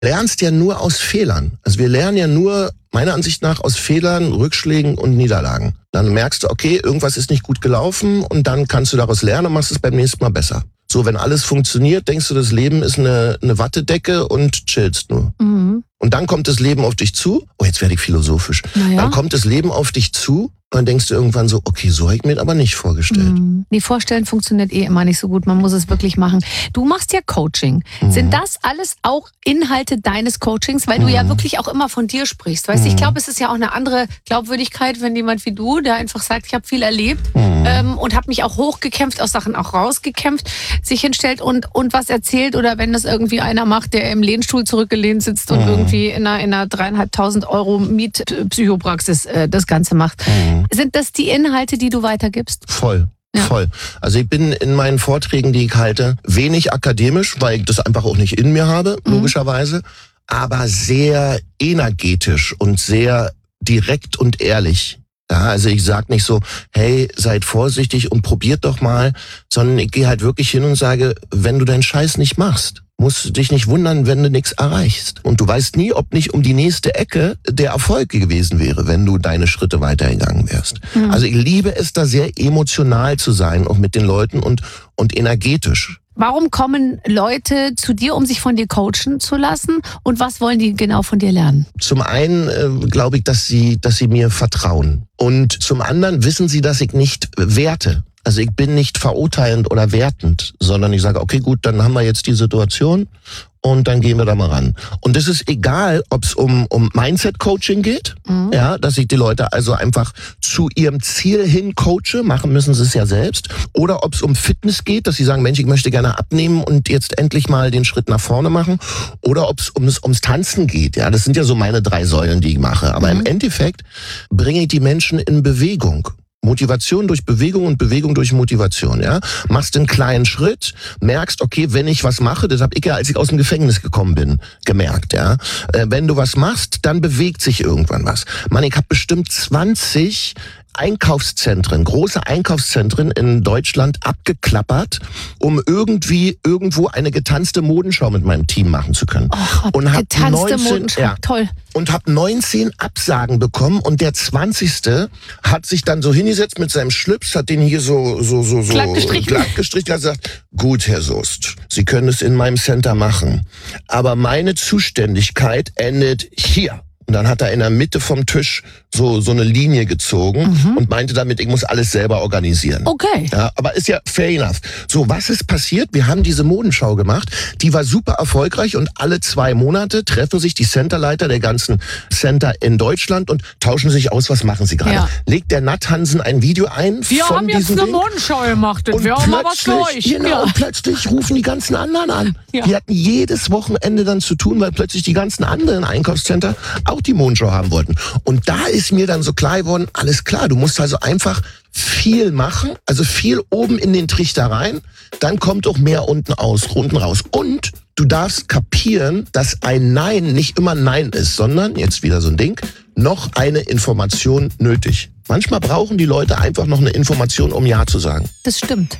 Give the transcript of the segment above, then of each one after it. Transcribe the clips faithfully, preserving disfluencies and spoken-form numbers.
lernst ja nur aus Fehlern. Also wir lernen ja nur, meiner Ansicht nach, aus Fehlern, Rückschlägen und Niederlagen. Dann merkst du, okay, irgendwas ist nicht gut gelaufen und dann kannst du daraus lernen und machst es beim nächsten Mal besser. So, wenn alles funktioniert, denkst du, das Leben ist eine, eine Wattedecke und chillst nur. Mhm. Und dann kommt das Leben auf dich zu. Oh, jetzt werde ich philosophisch. Naja. Dann kommt das Leben auf dich zu und dann denkst du irgendwann so, okay, so habe ich mir das aber nicht vorgestellt. Mhm. Nee, vorstellen funktioniert eh immer nicht so gut. Man muss es wirklich machen. Du machst ja Coaching. Mhm. Sind das alles auch Inhalte deines Coachings? Weil du Mhm. ja wirklich auch immer von dir sprichst. Weißt du, Mhm. ich glaube, es ist ja auch eine andere Glaubwürdigkeit, wenn jemand wie du, der einfach sagt, ich habe viel erlebt Mhm. ähm, und habe mich auch hochgekämpft, aus Sachen auch rausgekämpft, sich hinstellt und, und was erzählt. Oder wenn das irgendwie einer macht, der im Lehnstuhl zurückgelehnt sitzt und Mhm. irgendwie in einer, in einer dreieinhalbtausend Euro Mietpsychopraxis äh, das Ganze macht. Mhm. Sind das die Inhalte, die du weitergibst? Voll. Ja. Voll. Also ich bin in meinen Vorträgen, die ich halte, wenig akademisch, weil ich das einfach auch nicht in mir habe, Mhm. logischerweise, aber sehr energetisch und sehr direkt und ehrlich. Ja, also ich sag nicht so, hey, seid vorsichtig und probiert doch mal, sondern ich gehe halt wirklich hin und sage, wenn du deinen Scheiß nicht machst, musst du dich nicht wundern, wenn du nichts erreichst. Und du weißt nie, ob nicht um die nächste Ecke der Erfolg gewesen wäre, wenn du deine Schritte weitergegangen wärst. Mhm. Also ich liebe es, da sehr emotional zu sein, auch mit den Leuten und, und energetisch. Warum kommen Leute zu dir, um sich von dir coachen zu lassen? Und was wollen die genau von dir lernen? Zum einen äh, glaube ich, dass sie, dass sie mir vertrauen. Und zum anderen wissen sie, dass ich nicht werte. Also ich bin nicht verurteilend oder wertend, sondern ich sage, okay, gut, dann haben wir jetzt die Situation und dann gehen wir da mal ran. Und es ist egal, ob es um, um Mindset-Coaching geht, Mhm. ja, dass ich die Leute also einfach zu ihrem Ziel hin coache, machen müssen sie es ja selbst, oder ob es um Fitness geht, dass sie sagen, Mensch, ich möchte gerne abnehmen und jetzt endlich mal den Schritt nach vorne machen, oder ob es ums, ums Tanzen geht, ja, das sind ja so meine drei Säulen, die ich mache. Aber Mhm. im Endeffekt bringe ich die Menschen in Bewegung. Motivation durch Bewegung und Bewegung durch Motivation, ja. Machst einen kleinen Schritt, merkst, okay, wenn ich was mache, das habe ich ja, als ich aus dem Gefängnis gekommen bin, gemerkt, ja. Äh, wenn du was machst, dann bewegt sich irgendwann was. Mann, ich habe bestimmt zwanzig Einkaufszentren, große Einkaufszentren in Deutschland abgeklappert, um irgendwie irgendwo eine getanzte Modenschau mit meinem Team machen zu können. Och, Und hab getanzte neunzehn Modenschau, ja. toll. Und habe neunzehn Absagen bekommen und der zwanzigste hat sich dann so hingesetzt mit seinem Schlips, hat den hier so so so so Glatt gestrichen. glatt gestrichen, hat gesagt, gut, Herr Soest, Sie können es in meinem Center machen, aber meine Zuständigkeit endet hier. Und dann hat er in der Mitte vom Tisch so so eine Linie gezogen Mhm. und meinte damit, ich muss alles selber organisieren. Okay. Ja, aber ist ja fair enough. So, was ist passiert? Wir haben diese Modenschau gemacht. Die war super erfolgreich und alle zwei Monate treffen sich die Centerleiter der ganzen Center in Deutschland und tauschen sich aus, was machen sie gerade. Ja. Legt der Nat Hansen ein Video ein Wir von haben jetzt diesem eine Ding? Modenschau gemacht. Das Und wäre auch mal was für euch. plötzlich, genau, Ja. und plötzlich rufen die ganzen anderen an. Ja. Die hatten jedes Wochenende dann zu tun, weil plötzlich die ganzen anderen Einkaufscenter auch die Modenschau haben wollten. Und da ist mir dann so klar geworden, alles klar, du musst also einfach viel machen, also viel oben in den Trichter rein, dann kommt auch mehr unten aus, unten raus. Und du darfst kapieren, dass ein Nein nicht immer Nein ist, sondern, jetzt wieder so ein Ding, noch eine Information nötig. Manchmal brauchen die Leute einfach noch eine Information, um Ja zu sagen. Das stimmt.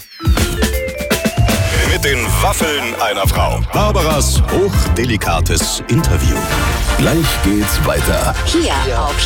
Mit den Waffeln einer Frau. Barbaras hochdelikates Interview. Gleich geht's weiter. Hier auf